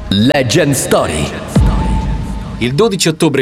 Legend Story. Il 12 ottobre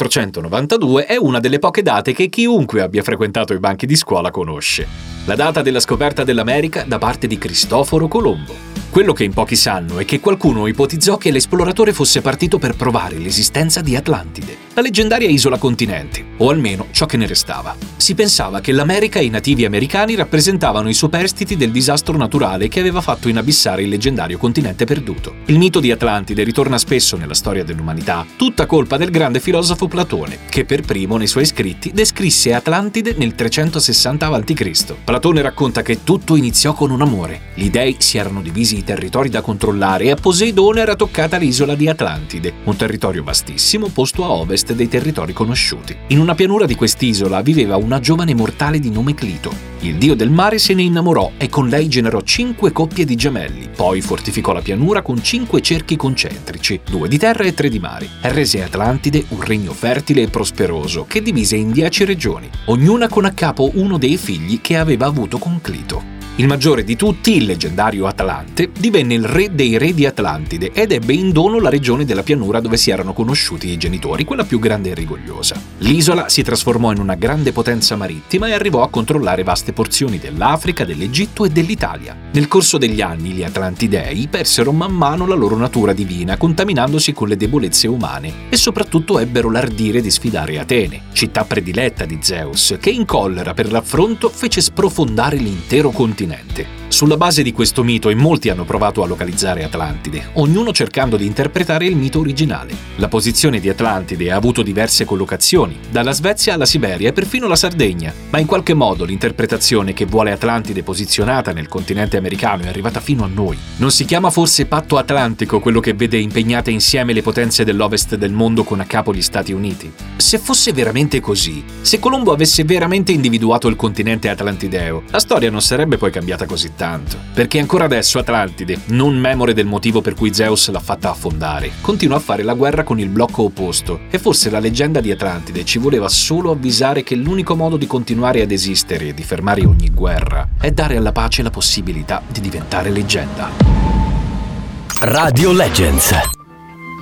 1492 è una delle poche date che chiunque abbia frequentato i banchi di scuola conosce. La data della scoperta dell'America da parte di Cristoforo Colombo. Quello che in pochi sanno è che qualcuno ipotizzò che l'esploratore fosse partito per provare l'esistenza di Atlantide, la leggendaria isola continente, o almeno ciò che ne restava. Si pensava che l'America e i nativi americani rappresentavano i superstiti del disastro naturale che aveva fatto inabissare il leggendario continente perduto. Il mito di Atlantide ritorna spesso nella storia dell'umanità, tutta colpa del grande filosofo Platone, che per primo nei suoi scritti descrisse Atlantide nel 360 a.C. Platone racconta che tutto iniziò con un amore. Gli dei si erano divisi i territori da controllare e a Poseidone era toccata l'isola di Atlantide, un territorio vastissimo posto a ovest dei territori conosciuti. In una pianura di quest'isola viveva una giovane mortale di nome Clito. Il dio del mare se ne innamorò e con lei generò 5 coppie di gemelli. Poi fortificò la pianura con 5 cerchi concentrici, 2 di terra e 3 di mare, e rese Atlantide un regno fertile e prosperoso che divise in 10 regioni, ognuna con a capo uno dei figli che aveva avuto con Clito. Il maggiore di tutti, il leggendario Atlante, divenne il re dei re di Atlantide ed ebbe in dono la regione della pianura dove si erano conosciuti i genitori, quella più grande e rigogliosa. L'isola si trasformò in una grande potenza marittima e arrivò a controllare vaste porzioni dell'Africa, dell'Egitto e dell'Italia. Nel corso degli anni gli Atlantidei persero man mano la loro natura divina, contaminandosi con le debolezze umane, e soprattutto ebbero l'ardire di sfidare Atene, città prediletta di Zeus, che in collera per l'affronto fece sprofondare l'intero continente. Sulla base di questo mito in molti hanno provato a localizzare Atlantide, ognuno cercando di interpretare il mito originale. La posizione di Atlantide ha avuto diverse collocazioni, dalla Svezia alla Siberia e perfino la Sardegna, ma in qualche modo l'interpretazione che vuole Atlantide posizionata nel continente americano è arrivata fino a noi. Non si chiama forse patto atlantico quello che vede impegnate insieme le potenze dell'ovest del mondo con a capo gli Stati Uniti? Se fosse veramente così, se Colombo avesse veramente individuato il continente atlantideo, la storia non sarebbe poi cambiata così tanto, perché ancora adesso Atlantide, non memore del motivo per cui Zeus l'ha fatta affondare, continua a fare la guerra con il blocco opposto, e forse la leggenda di Atlantide ci voleva solo avvisare che l'unico modo di continuare ad esistere e di fermare ogni guerra è dare alla pace la possibilità di diventare leggenda. Radio Legends.